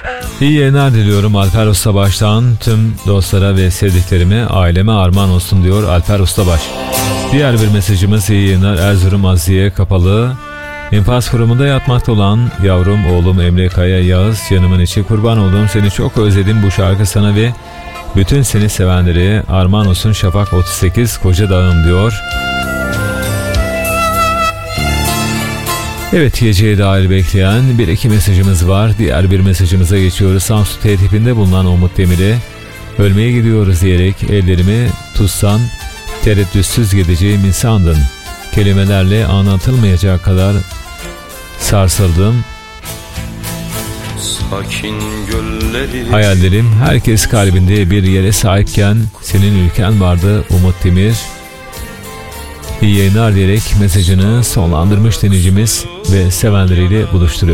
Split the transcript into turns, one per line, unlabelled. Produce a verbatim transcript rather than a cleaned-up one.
İyi yayınlar diliyorum Alper Ustabaş'tan. Tüm dostlara ve sevdiklerime, aileme armağan olsun diyor Alper Ustabaş. Diğer bir mesajımız iyi yayınlar. Erzurum Aziye Kapalı. İnfaz kurumunda yatmakta olan yavrum oğlum Emre Kaya Yağız, yanımın içi kurban olduğum seni çok özledim, bu şarkı sana ve bütün seni sevenleri armağan olsun Şafak otuz sekiz Koca Dağım diyor. Evet, geceye dair bekleyen bir iki mesajımız var. Diğer bir mesajımıza geçiyoruz. Samsun T tipinde bulunan Umut Demir'e ölmeye gidiyoruz diyerek ellerimi tutsan tereddütsüz gideceğim insandın. Kelimelerle anlatılmayacak kadar sarsıldım. Hayallerim herkes kalbinde bir yere sahipken senin ülken vardı Umut Demir. İyi yayınlar diyerek mesajını sonlandırmış dinleyicimiz ve sevenleriyle buluşturuyor.